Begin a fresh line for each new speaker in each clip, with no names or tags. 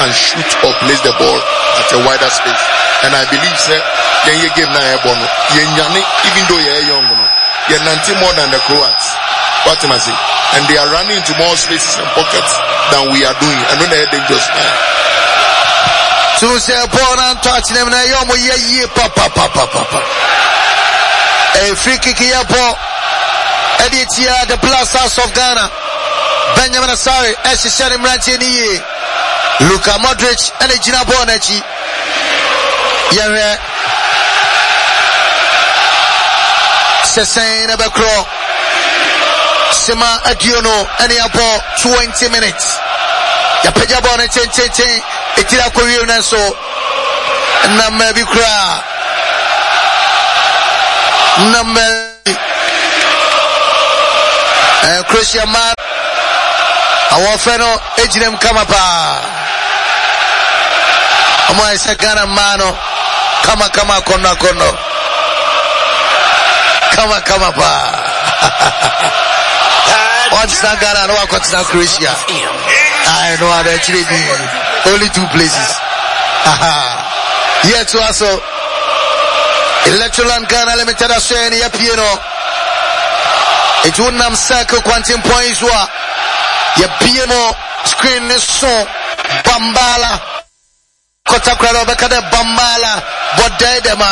can shoot or place the ball at a wider space. And I believe say you game na ebono even though you're young, you're 90 more than the Croats. What am I saying? And they are running into more spaces and pockets than we are doing. And when they're dangerous,
to say ball and touch them na yomo ye papa. A free kick here ball. Editia the Blasters of Ghana. Benjamin Asare, Eshisharim Ranchini, Luka Modric, and Gina Bonachi. Yare Sesane Abacro Sima Adiono, and Yabo 20 minutes. Yapeja Bonachi, Etira Korean so Namma Bikra Namma Christian man. Our fellow Ejinem Kamapa. Ama Isagana Mano. Kama kono. Kama pa. What's Sagana no Akotna Croatia? I know how actually only 2 places. Yet to also Electroland Ghana Limited Asheni Piano. It wouldn't have circle quantum points wa ya BMO screen is so Bambala Kotakralo Bakada Bambala Bodedema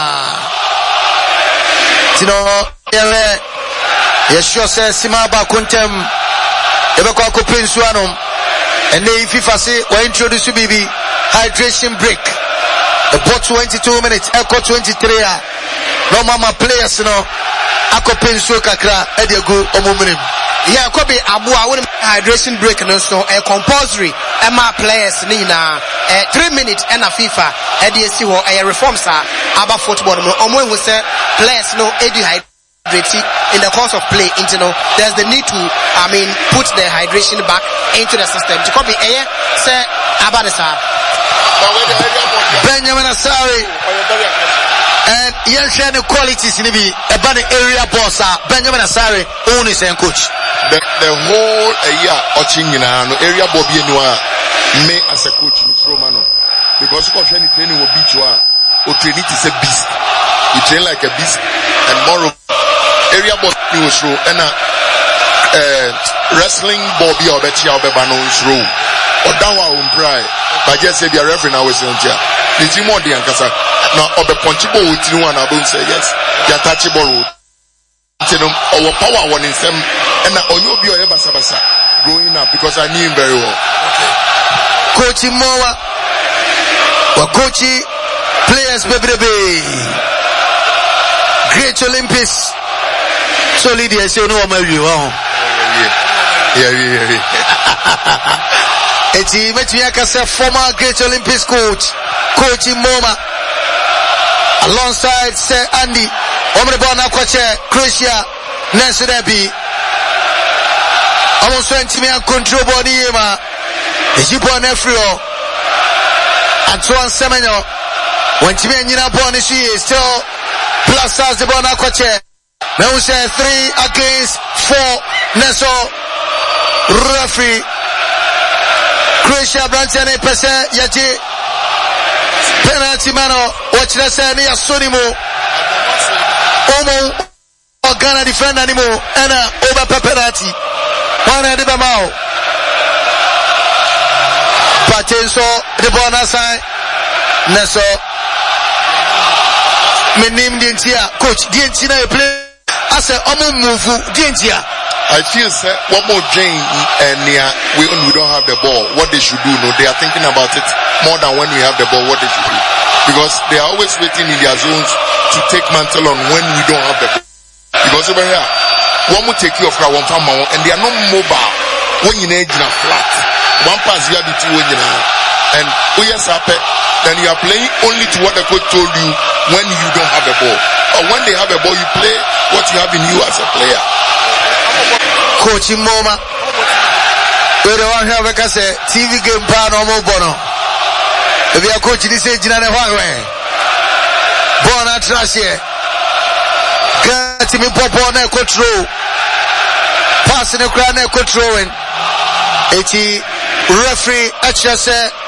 sure says Simaba Kuntem Ebako Prince Wanum and they FIFA say we introduce BB hydration break about 22 minutes echo 23 no mama players Ako penso kakra edegu omuminim. Yeah, could be abu hydration break no so a compulsory MR players ni na 3 minutes and a FIFA EDC ho a reform sir about football no omo we say players no hydrate in the course of play into no there's the need to put the hydration back into the system to copy say abanisa Benjamin Asare and share the qualities in the area boss Benjamin Asare owners and coach
the whole year watching area Bobby Noir me as a coach in Romano because of any training will beat you or training is a beast. You train like a beast and more area boss was show and wrestling Bobby or Betty or Bebanos row or down our pride but just say the referee now is on here. The team on the Ankasa now or the punchable with you and I don't say yes the attachable road our power one in some and on your be ever sabasa growing up because I knew him very well.
Coach Moa or coach players baby Great Olympics solid yes you know yeah. It's a former Great Olympics coach Moma alongside Sir Andy Omribona Kwache Croatia Nelson Ebi almost 20 million control body Ema Ejibon Efrio Antoine Semenyo when Timmy Nina Boni she is still plus as the Bona Kwache now we say 3 against 4 Neso referee Croatia Branchane Pese Yaji penalty mano watch the say near Sonimo Omo Ghana defender animo and over penalty one at the Bamao Patenso the Bonasai Neso Menim Dientia coach Dientina play I say Omo move Dientia
I feel one more Jane and we don't have the ball. What they should do, no, they are thinking about it more than when we have the ball, what they should do. Because they are always waiting in their zones to take mantle on when we don't have the ball. Because over here, one will take you off one farm and they are not mobile. When you need flat, one pass you have the two when you and then you are playing only to what the coach told you when you don't have the ball. Or when they have a ball, you play what you have in you as a player.
Coach Moma we don't want to have a TV game pan or more bono if you are coaching this age in a way born at trash here get him pop on a control passing the crown controlling 80 referee HSA